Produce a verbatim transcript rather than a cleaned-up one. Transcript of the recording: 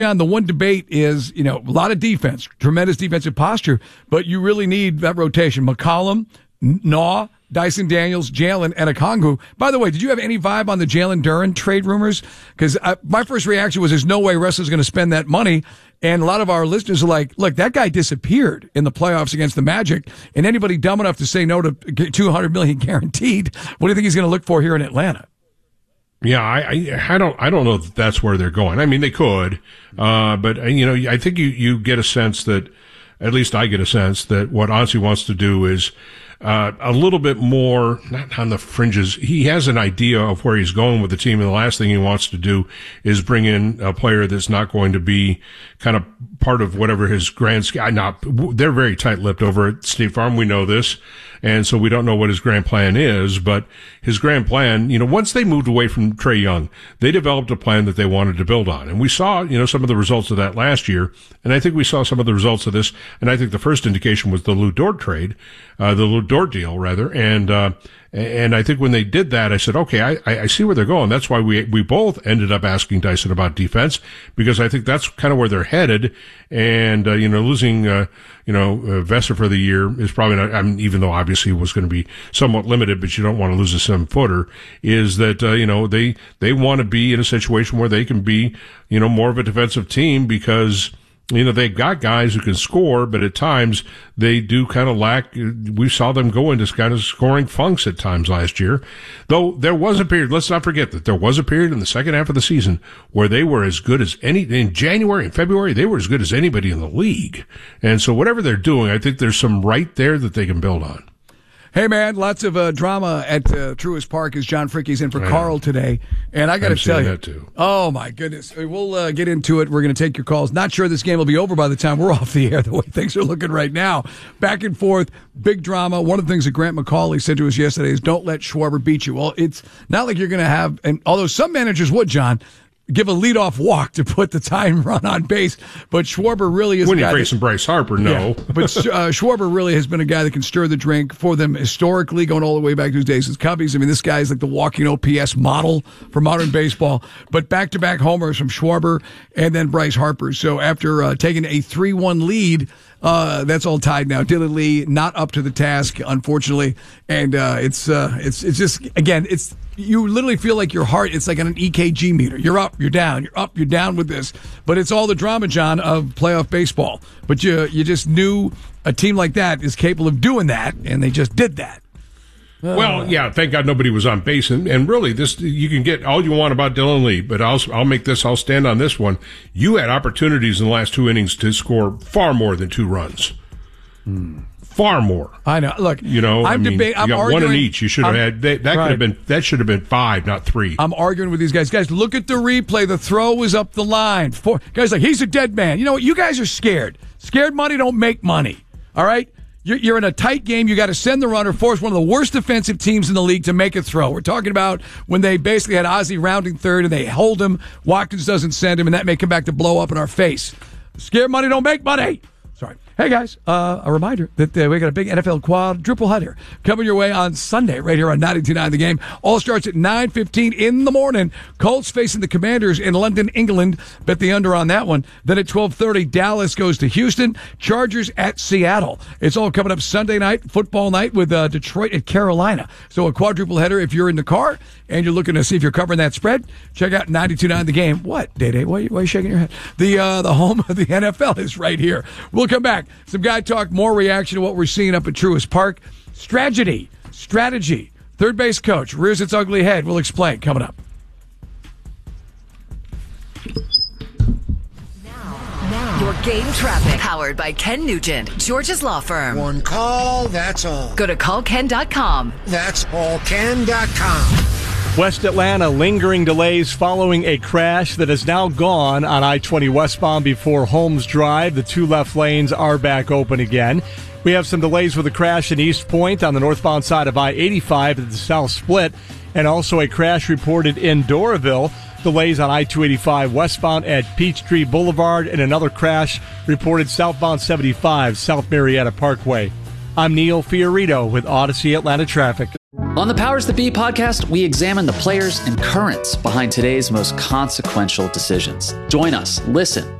on, the one debate is, you know, a lot of defense, tremendous defensive posture, but you really need that rotation. McCollum, Naw, Dyson Daniels, Jalen, and Okongwu. By the way, did you have any vibe on the Jalen Duren trade rumors? Because my first reaction was there's no way Russell's going to spend that money. And a lot of our listeners are like, look, that guy disappeared in the playoffs against the Magic. And anybody dumb enough to say no to two hundred million dollars guaranteed, what do you think he's going to look for here in Atlanta? Yeah, I, I, I don't, I don't know that that's where they're going. I mean, they could, uh, but you know, I think you, you get a sense that, at least I get a sense that what Anssi wants to do is, uh, a little bit more, not on the fringes. He has an idea of where he's going with the team, and the last thing he wants to do is bring in a player that's not going to be kind of part of whatever his grand scheme. Not, they're very tight-lipped over at State Farm. We know this. And so we don't know what his grand plan is, but his grand plan, you know, once they moved away from Trae Young, they developed a plan that they wanted to build on. And we saw, you know, some of the results of that last year. And I think we saw some of the results of this. And I think the first indication was the Lou Dort trade, uh, the Lou Dort deal rather. And, uh, and I think when they did that, I said, okay, I, I see where they're going. That's why we, we both ended up asking Dyson about defense, because I think that's kind of where they're headed. And, uh, you know, losing, uh, you know, uh, Vesser for the year is probably not, I mean, even though obviously it was going to be somewhat limited, but you don't want to lose a seven footer, is that, uh, you know, they, they want to be in a situation where they can be, you know, more of a defensive team because, you know, they've got guys who can score, but at times they do kind of lack. We saw them go into kind of scoring funks at times last year. Though there was a period, let's not forget that there was a period in the second half of the season where they were as good as any, in January and February, they were as good as anybody in the league. And so whatever they're doing, I think there's some right there that they can build on. Hey, man, lots of uh, drama at uh, Truist Park as John Fricke's in for Carl today. And I got to tell you, that too. Oh, my goodness. We'll uh, get into it. We're going to take your calls. Not sure this game will be over by the time we're off the air, the way things are looking right now. Back and forth, big drama. One of the things that Grant McCauley said to us yesterday is don't let Schwarber beat you. Well, it's not like you're going to have, and although some managers would, John, give a leadoff walk to put the tying run on base. But Schwarber really is when a guy you face that, Bryce Harper, no. Yeah, but uh, Schwarber really has been a guy that can stir the drink for them historically, going all the way back to his days as Cubbies. I mean, this guy is like the walking O P S model for modern baseball. But back-to-back homers from Schwarber and then Bryce Harper. So after uh, taking a three one lead, Uh, that's all tied now. Dylan Lee not up to the task, unfortunately, and uh, it's uh, it's it's just again, it's you literally feel like your heart. It's like on an E K G meter. You're up, you're down, you're up, you're down with this. But it's all the drama, John, of playoff baseball. But you you just knew a team like that is capable of doing that, and they just did that. Well, yeah, thank God nobody was on base. And, and really, this you can get all you want about Dylan Lee, but I'll I'll make this, I'll stand on this one. You had opportunities in the last two innings to score far more than two runs. Hmm. Far more. I know. Look, you know, I'm I mean, debating. You got arguing, one in each. You should have I'm, had that. That right. could have been. That should have been five, not three. I'm arguing with these guys. Guys, look at the replay. The throw was up the line. Four, guys, like he's a dead man. You know what? You guys are scared. Scared money don't make money. All right. You're, you're in a tight game. You got to send the runner, force one of the worst defensive teams in the league to make a throw. We're talking about when they basically had Ozzie rounding third and they hold him. Watkins doesn't send him, and that may come back to blow up in our face. Scared money don't make money. Sorry. Hey, guys, uh, a reminder that uh, we got a big N F L quadruple header coming your way on Sunday right here on ninety-two point nine The Game. All starts at nine fifteen in the morning. Colts facing the Commanders in London, England. Bet the under on that one. Then at twelve thirty, Dallas goes to Houston. Chargers at Seattle. It's all coming up Sunday night, football night with uh, Detroit at Carolina. So a quadruple header if you're in the car and you're looking to see if you're covering that spread. Check out ninety-two point nine The Game. What, Day-Day? Why, why are you shaking your head? The, uh, the home of the N F L is right here. We'll come back. Some guy talk, more reaction to what we're seeing up at Truist Park. Strategy, strategy. Third base coach rears its ugly head. We'll explain coming up. Now, now. Your game traffic powered by Ken Nugent, George's law firm. One call, that's all. Go to call ken dot com. That's all ken dot com. West Atlanta, lingering delays following a crash that is now gone on I twenty westbound before Holmes Drive. The two left lanes are back open again. We have some delays with a crash in East Point on the northbound side of I eighty-five at the South Split, and also a crash reported in Doraville. Delays on I two eighty-five westbound at Peachtree Boulevard, and another crash reported southbound seventy-five, South Marietta Parkway. I'm Neil Fiorito with Odyssey Atlanta Traffic. On the Powers That Be podcast, we examine the players and currents behind today's most consequential decisions. Join us, listen,